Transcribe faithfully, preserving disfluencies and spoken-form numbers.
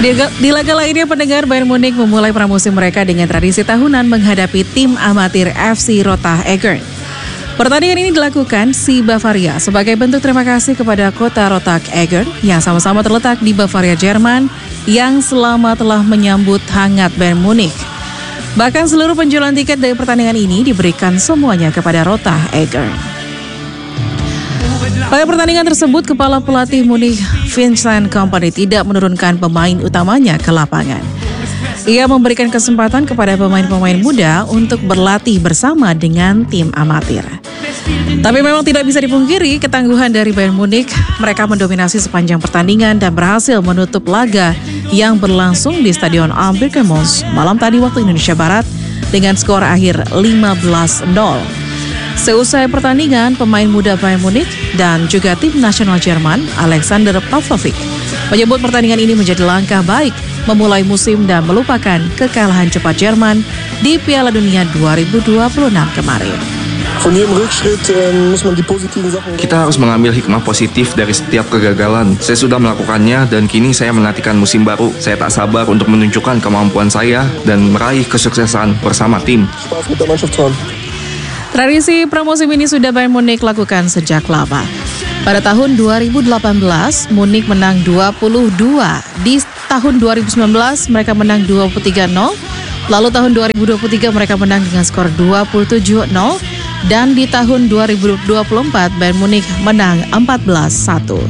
Di, di laga lainnya pendengar, Bayern Munich memulai pramusim mereka dengan tradisi tahunan menghadapi tim amatir F C Rotterdam Eggern. Pertandingan ini dilakukan si Bavaria sebagai bentuk terima kasih kepada kota Rotterdam Eggern yang sama-sama terletak di Bavaria, Jerman, yang selama telah menyambut hangat Bayern Munich. Bahkan seluruh penjualan tiket dari pertandingan ini diberikan semuanya kepada Rotterdam Eggern. Pada pertandingan tersebut, kepala pelatih Munich Vincent Kompany tidak menurunkan pemain utamanya ke lapangan. Ia memberikan kesempatan kepada pemain-pemain muda untuk berlatih bersama dengan tim amatir. Tapi memang tidak bisa dipungkiri ketangguhan dari Bayern Munich. Mereka mendominasi sepanjang pertandingan dan berhasil menutup laga yang berlangsung di Stadion Am Birkenmons malam tadi waktu Indonesia Barat dengan skor akhir lima belas nol. Seusai pertandingan, pemain muda Bayern Munich dan juga tim nasional Jerman, Alexander Pavlovic, menyebut pertandingan ini menjadi langkah baik memulai musim dan melupakan kekalahan cepat Jerman di Piala Dunia dua ribu dua puluh enam kemarin. Kita harus mengambil hikmah positif dari setiap kegagalan. Saya sudah melakukannya dan kini saya menantikan musim baru. Saya tak sabar untuk menunjukkan kemampuan saya dan meraih kesuksesan bersama tim. Tradisi pramusim ini sudah Bayern Munich lakukan sejak lama. Pada tahun dua ribu delapan belas, Munich menang dua puluh dua. Di tahun dua ribu sembilan belas, mereka menang dua puluh tiga nol. Lalu tahun dua ribu dua puluh tiga mereka menang dengan skor dua puluh tujuh nol. Dan di tahun dua ribu dua puluh empat, Bayern Munich menang empat belas satu.